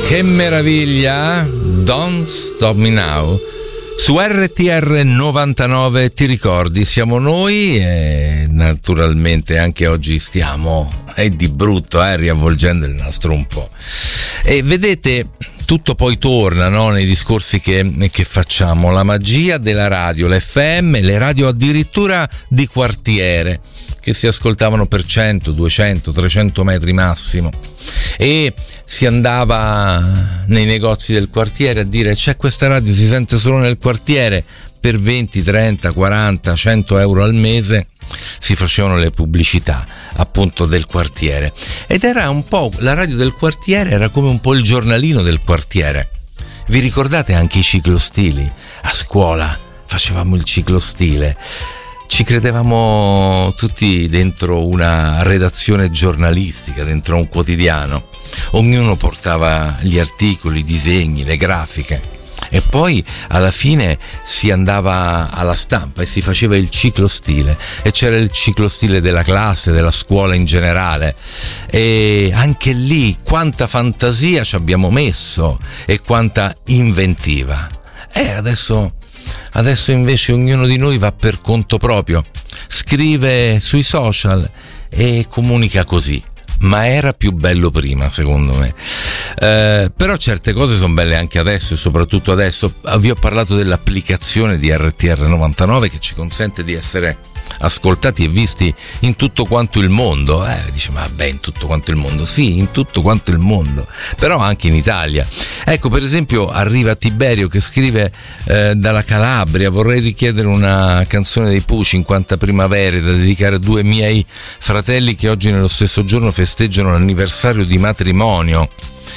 Che meraviglia! Don't Stop Me Now. Su RTR 99 ti ricordi, siamo noi e naturalmente anche oggi stiamo di brutto riavvolgendo il nastro un po'. E vedete, tutto poi torna, no, nei discorsi che facciamo, la magia della radio, l'FM, le radio addirittura di quartiere che si ascoltavano per 100, 200, 300 metri massimo, e si andava nei negozi del quartiere a dire c'è questa radio, si sente solo nel quartiere, per 20, 30, 40, 100 euro al mese si facevano le pubblicità appunto del quartiere, ed era un po' la radio del quartiere, era come un po' il giornalino del quartiere. Vi ricordate anche i ciclostili? A scuola facevamo il ciclostile, ci credevamo tutti dentro una redazione giornalistica, dentro un quotidiano, ognuno portava gli articoli, i disegni, le grafiche, e poi alla fine si andava alla stampa e si faceva il ciclostile, e c'era il ciclostile della classe, della scuola in generale, e anche lì quanta fantasia ci abbiamo messo e quanta inventiva. Adesso invece ognuno di noi va per conto proprio, scrive sui social e comunica così. Ma era più bello prima, secondo me. Però certe cose sono belle anche adesso, e soprattutto adesso. Vi ho parlato dell'applicazione di RTR 99 che ci consente di essere ascoltati e visti in tutto quanto il mondo. Dice, ma beh, in tutto quanto il mondo? Sì, in tutto quanto il mondo, però anche in Italia. Ecco, per esempio, arriva Tiberio che scrive dalla Calabria: vorrei richiedere una canzone dei Pooh, 50 primavere, da dedicare a due miei fratelli che oggi nello stesso giorno festeggiano l'anniversario di matrimonio,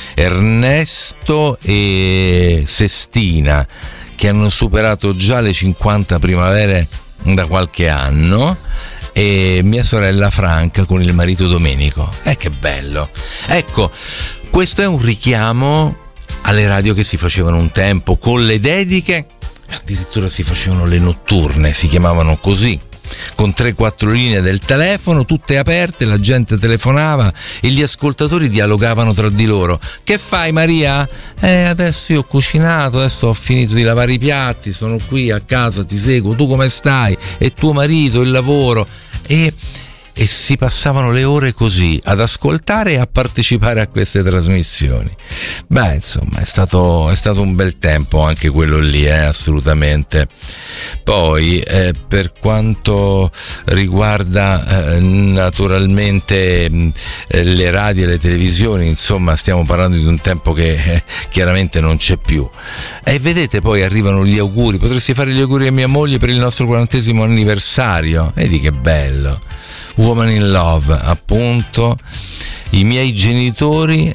Ernesto e Sestina, che hanno superato già le 50 primavere da qualche anno, e mia sorella Franca con il marito Domenico. Che bello! Ecco, questo è un richiamo alle radio che si facevano un tempo, con le dediche, addirittura si facevano le notturne, si chiamavano così, con 3-4 linee del telefono, tutte aperte, la gente telefonava e gli ascoltatori dialogavano tra di loro. Che fai, Maria? Adesso io ho cucinato, adesso ho finito di lavare i piatti, sono qui a casa, ti seguo, tu come stai? E tuo marito, il lavoro? E si passavano le ore così ad ascoltare e a partecipare a queste trasmissioni. Beh, insomma, è stato un bel tempo anche quello lì, assolutamente. Poi per quanto riguarda naturalmente le radio e le televisioni, insomma, stiamo parlando di un tempo che chiaramente non c'è più. E vedete, poi arrivano gli auguri. Potresti fare gli auguri a mia moglie per il nostro 40° anniversario? Vedi che bello. Woman in Love, appunto, i miei genitori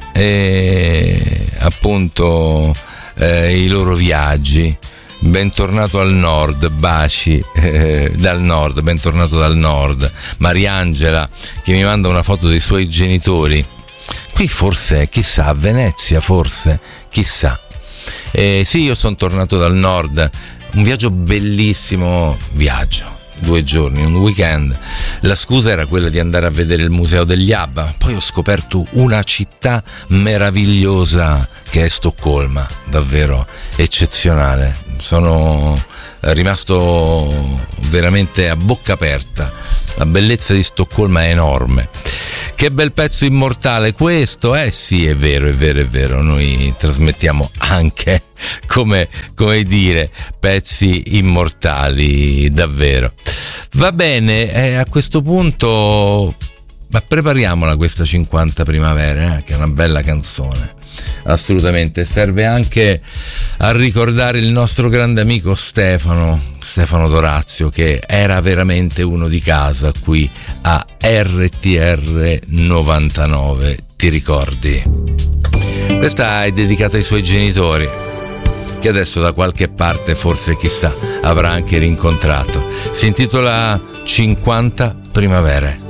e appunto i loro viaggi. Bentornato al nord, baci dal nord, bentornato dal nord. Mariangela che mi manda una foto dei suoi genitori. Qui forse, chissà, a Venezia forse, chissà. Sì, io sono tornato dal nord, un viaggio bellissimo, 2 giorni, un weekend. La scusa era quella di andare a vedere il museo degli ABBA. Poi ho scoperto una città meravigliosa che è Stoccolma, davvero eccezionale. Sono rimasto veramente a bocca aperta. La bellezza di Stoccolma è enorme. Che bel pezzo immortale questo, sì, è vero, noi trasmettiamo anche, come dire, pezzi immortali, davvero. Va bene, a questo punto prepariamola questa 50 primavere, che è una bella canzone. Assolutamente, serve anche a ricordare il nostro grande amico Stefano Dorazio, che era veramente uno di casa qui a RTR 99, ti ricordi? Questa è dedicata ai suoi genitori, che adesso da qualche parte, forse chissà, avrà anche rincontrato. Si intitola 50 primavere.